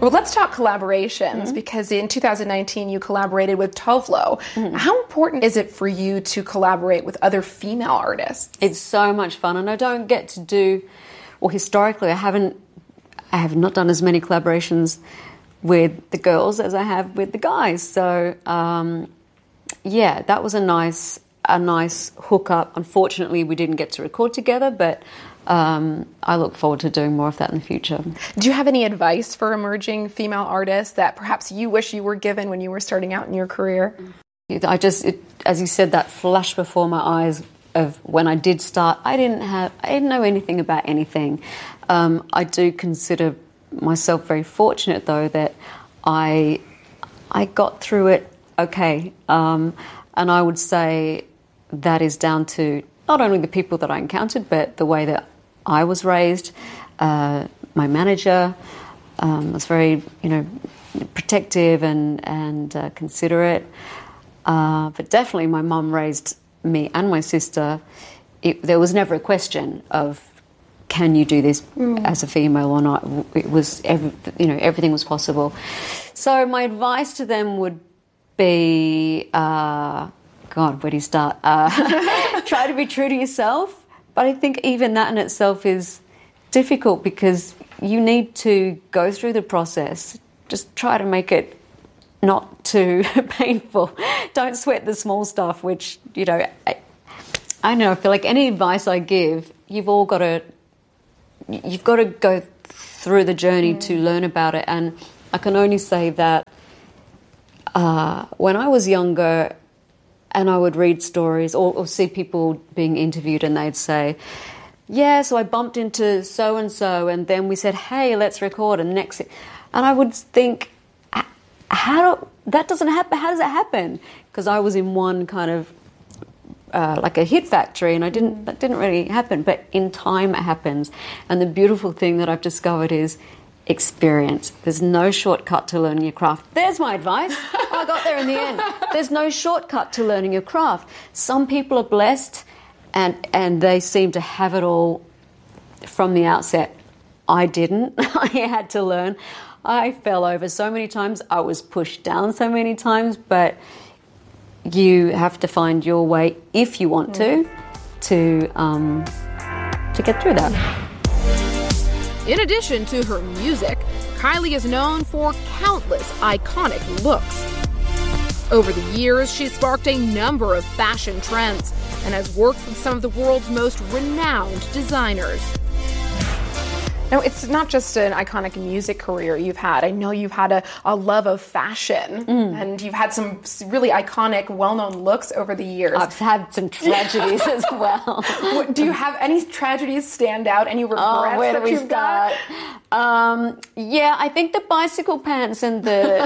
Well, let's talk collaborations, because in 2019 you collaborated with Tovlo. How important is it for you to collaborate with other female artists? It's so much fun, and I don't get to do, well, historically I have not done as many collaborations with the girls as I have with the guys. So yeah, that was a nice hookup. Unfortunately, we didn't get to record together, but I look forward to doing more of that in the future. Do you have any advice for emerging female artists that perhaps you wish you were given when you were starting out in your career? As you said, that flashed before my eyes of when I did start. I didn't know anything about anything. I do consider myself very fortunate, though, that I got through it okay. And I would say that is down to not only the people that I encountered, but the way that I was raised. My manager was very, protective and considerate. But definitely my mum raised me and my sister. There was never a question of, can you do this as a female or not? It was, everything was possible. So my advice to them would be, God, where do you start? Try to be true to yourself. But I think even that in itself is difficult, because you need to go through the process. Just try to make it not too painful. Don't sweat the small stuff, which, I don't know, I feel like any advice I give, you've got to go through the journey to learn about it. And I can only say that when I was younger, and I would read stories or see people being interviewed, and they'd say, yeah, so I bumped into so-and-so, and then we said, hey, let's record, and next thing. And I would think, that doesn't happen. How does that happen? Because I was in one kind of like a hit factory, and that didn't really happen. But in time, it happens. And the beautiful thing that I've discovered is experience. There's no shortcut to learning your craft. There's my advice. I got there in the end. There's no shortcut to learning your craft. Some people are blessed and they seem to have it all from the outset. I didn't. I had to learn. I fell over so many times. I was pushed down so many times, but you have to find your way, if you want to get through that. In addition to her music, Kylie is known for countless iconic looks. Over the years, she's sparked a number of fashion trends and has worked with some of the world's most renowned designers. Now, it's not just an iconic music career you've had. I know you've had a love of fashion, and you've had some really iconic, well-known looks over the years. I've had some tragedies as well. Do you have any tragedies stand out? Any regrets where that do we you've got? Yeah, I think the bicycle pants and the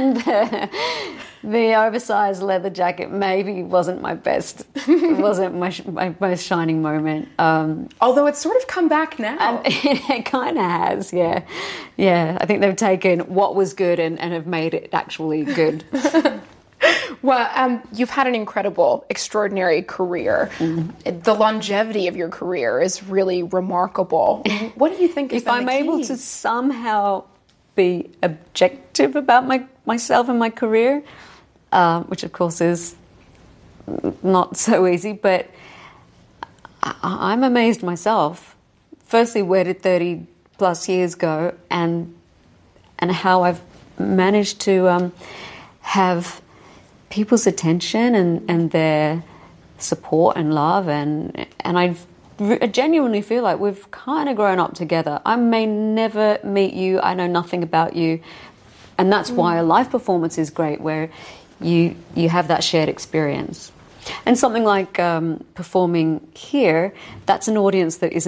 the oversized leather jacket maybe wasn't my best. It wasn't my most shining moment. Although it's sort of come back now. It kind of has, yeah. Yeah, I think they've taken what was good and have made it actually good. Well, you've had an incredible, extraordinary career. The longevity of your career is really remarkable. What do you think is if I'm able to somehow be objective about myself and my career, which of course is not so easy, but I'm amazed myself. Firstly, where did 30 plus years go, and how I've managed to have people's attention and their support and love, and I genuinely feel like we've kind of grown up together. I may never meet you, I know nothing about you, and that's why a live performance is great, where you have that shared experience. And something like performing here, that's an audience that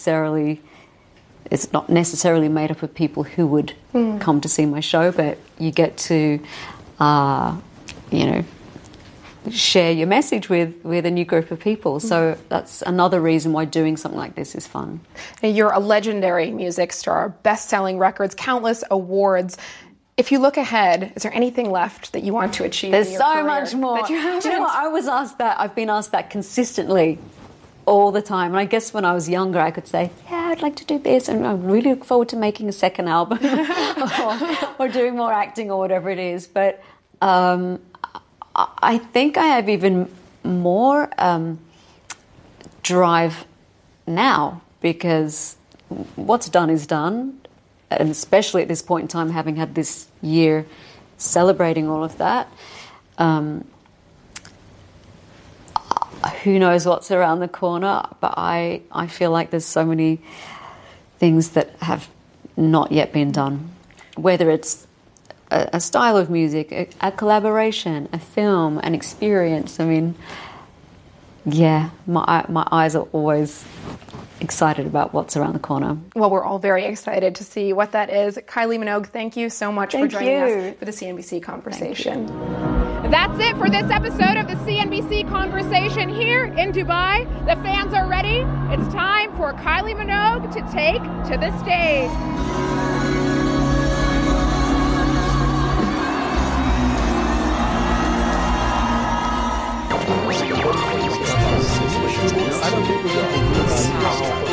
it's not necessarily made up of people who would come to see my show, but you get to share your message with a new group of people. So that's another reason why doing something like this is fun. You're a legendary music star, best-selling records, countless awards. If you look ahead, is there anything left that you want to achieve? There's in your so career much more. that you haven't? Do you know what? I've been asked that consistently all the time. And I guess when I was younger, I could say, yeah, I'd like to do this, and I really look forward to making a second album or doing more acting or whatever it is. But I think I have even more drive now, because what's done is done, and especially at this point in time, having had this year celebrating all of that. Who knows what's around the corner, but I feel like there's so many things that have not yet been done, whether it's a style of music, a collaboration, a film, an experience. I mean, yeah, my eyes are always excited about what's around the corner. Well, we're all very excited to see what that is. Kylie Minogue, thank you so much for joining us for the CNBC Conversation. That's it for this episode of the CNBC Conversation here in Dubai. The fans are ready. It's time for Kylie Minogue to take to the stage. I don't think we're going to